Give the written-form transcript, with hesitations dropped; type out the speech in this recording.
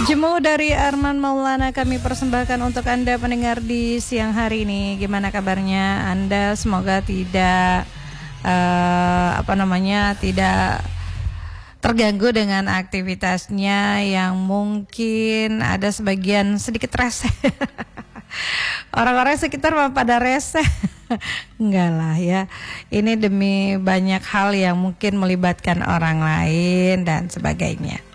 Jemu dari Arman Maulana kami persembahkan untuk Anda pendengar di siang hari ini. Gimana kabarnya Anda? Semoga tidak tidak terganggu dengan aktivitasnya yang mungkin ada sebagian sedikit rese. Orang-orang sekitar pada rese. Enggak lah ya. Ini demi banyak hal yang mungkin melibatkan orang lain dan sebagainya.